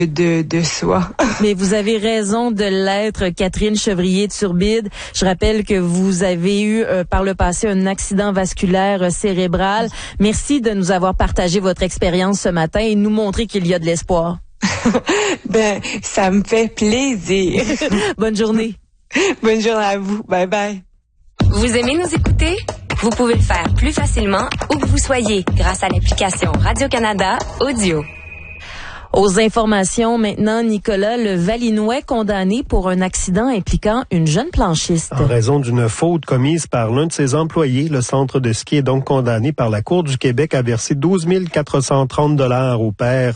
de soi. Mais vous avez raison de l'être, Catherine Chevrier de Turbide. Je rappelle que vous avez eu par le passé un accident vasculaire cérébral. Merci de nous avoir partagé votre expérience ce matin et nous montrer qu'il y a de l'espoir. Ça me fait plaisir. Bonne journée. Bonne journée à vous. Bye bye. Vous aimez nous écouter? Vous pouvez le faire plus facilement où que vous soyez grâce à l'application Radio-Canada Audio. Aux informations maintenant, Nicolas, le Valinois condamné pour un accident impliquant une jeune planchiste. En raison d'une faute commise par l'un de ses employés, le centre de ski est donc condamné par la Cour du Québec à verser 12 430 $ au père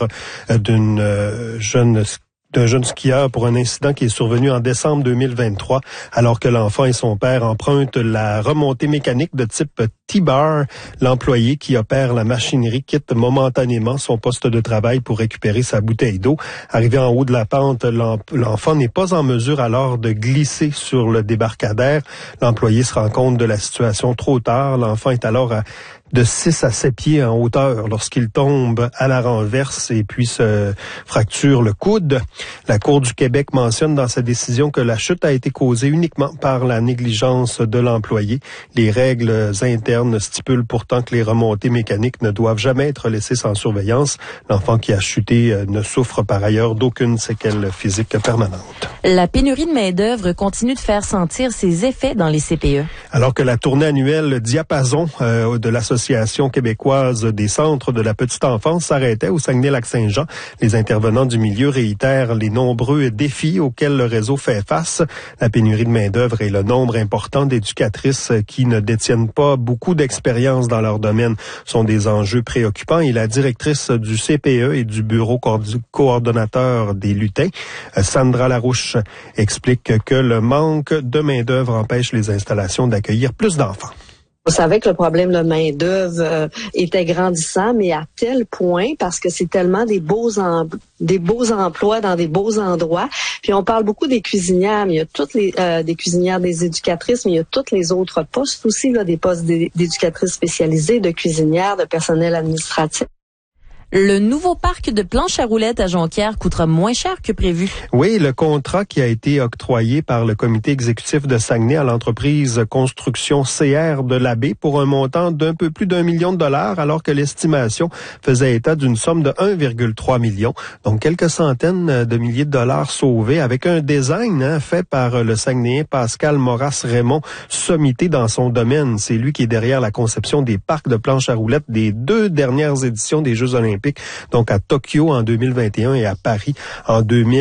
d'un jeune skieur pour un incident qui est survenu en décembre 2023, alors que l'enfant et son père empruntent la remontée mécanique de type T-Bar. L'employé qui opère la machinerie quitte momentanément son poste de travail pour récupérer sa bouteille d'eau. Arrivé en haut de la pente, l'enfant n'est pas en mesure alors de glisser sur le débarcadère. L'employé se rend compte de la situation trop tard. L'enfant est alors de 6 à 7 pieds en hauteur lorsqu'il tombe à la renverse et puis se fracture le coude. La Cour du Québec mentionne dans sa décision que la chute a été causée uniquement par la négligence de l'employé. Les règles internes stipulent pourtant que les remontées mécaniques ne doivent jamais être laissées sans surveillance. L'enfant qui a chuté ne souffre par ailleurs d'aucune séquelle physique permanente. La pénurie de main-d'œuvre continue de faire sentir ses effets dans les CPE. Alors que la tournée annuelle Diapason de l'Association québécoise des centres de la petite enfance s'arrêtait au Saguenay-Lac-Saint-Jean, les intervenants du milieu réitèrent les nombreux défis auxquels le réseau fait face. La pénurie de main-d'œuvre et le nombre important d'éducatrices qui ne détiennent pas beaucoup d'expérience dans leur domaine sont des enjeux préoccupants et la directrice du CPE et du bureau coordonnateur des lutins, Sandra Larouche, explique que le manque de main-d'œuvre empêche les installations d'accueillir plus d'enfants. On savait que le problème de main-d'œuvre était grandissant, mais à tel point, parce que c'est tellement des beaux emplois dans des beaux endroits. Puis on parle beaucoup des cuisinières, mais il y a toutes les des cuisinières, des éducatrices, mais il y a tous les autres postes aussi, là, des postes d'éducatrices spécialisées, de cuisinières, de personnel administratif. Le nouveau parc de planches à roulettes à Jonquière coûtera moins cher que prévu. Oui, le contrat qui a été octroyé par le comité exécutif de Saguenay à l'entreprise Construction CR de l'Abbé pour un montant d'un peu plus d'1 million de dollars, alors que l'estimation faisait état d'une somme de 1,3 million. Donc, quelques centaines de milliers de dollars sauvés avec un design fait par le Saguenayen Pascal Moras-Raymond, sommité dans son domaine. C'est lui qui est derrière la conception des parcs de planches à roulettes des 2 dernières éditions des Jeux olympiques. Donc à Tokyo en 2021 et à Paris en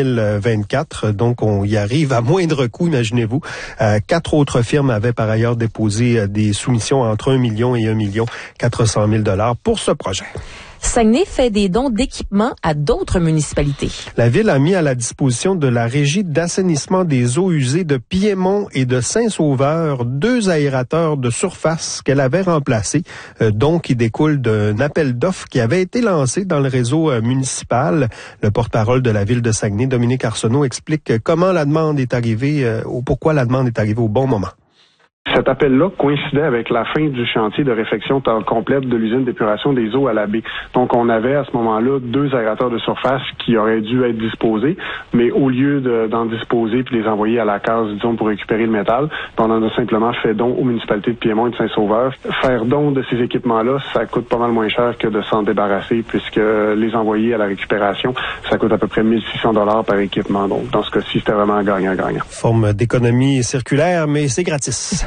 2024. Donc on y arrive à moindre coût, imaginez-vous. 4 autres firmes avaient par ailleurs déposé des soumissions entre 1 million et 1 400 000 $ pour ce projet. Saguenay fait des dons d'équipements à d'autres municipalités. La Ville a mis à la disposition de la Régie d'assainissement des eaux usées de Piémont et de Saint-Sauveur 2 aérateurs de surface qu'elle avait remplacés, dont qui découle d'un appel d'offres qui avait été lancé dans le réseau municipal. Le porte-parole de la Ville de Saguenay, Dominique Arsenault, explique comment la demande est arrivée, ou pourquoi la demande est arrivée au bon moment. Cet appel-là coïncidait avec la fin du chantier de réfection complète de l'usine d'épuration des eaux à la baie. Donc, on avait à ce moment-là 2 aérateurs de surface qui auraient dû être disposés, mais au lieu d'en disposer puis les envoyer à la case, disons, pour récupérer le métal, on en a simplement fait don aux municipalités de Piémont et de Saint-Sauveur. Faire don de ces équipements-là, ça coûte pas mal moins cher que de s'en débarrasser, puisque les envoyer à la récupération, ça coûte à peu près 1 600 $ par équipement. Donc, dans ce cas-ci, c'était vraiment gagnant-gagnant. Forme d'économie circulaire, mais c'est gratis.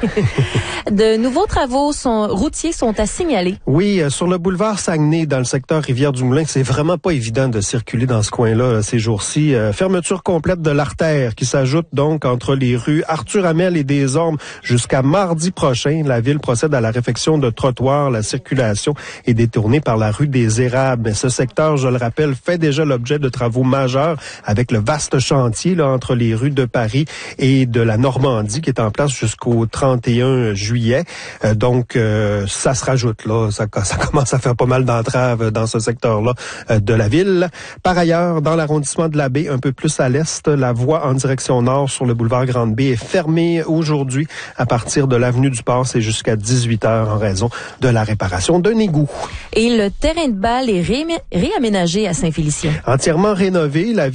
De nouveaux travaux routiers sont à signaler. Oui, sur le boulevard Saguenay, dans le secteur Rivière-du-Moulin, c'est vraiment pas évident de circuler dans ce coin-là ces jours-ci. Fermeture complète de l'artère qui s'ajoute donc entre les rues Arthur-Hamel et des Ormes jusqu'à mardi prochain. La Ville procède à la réfection de trottoirs. La circulation est détournée par la rue des Érables. Mais ce secteur, je le rappelle, fait déjà l'objet de travaux majeurs avec le vaste chantier là, entre les rues de Paris et de la Normandie qui est en place jusqu'au 31 juillet. Donc, ça se rajoute là. Ça commence à faire pas mal d'entraves dans ce secteur-là de la ville. Par ailleurs, dans l'arrondissement de la Baie, un peu plus à l'est, la voie en direction nord sur le boulevard Grande-Baie est fermée aujourd'hui à partir de l'avenue du Port. C'est jusqu'à 18h en raison de la réparation d'un égout. Et le terrain de balle est réaménagé à Saint-Félicien. Entièrement rénové, la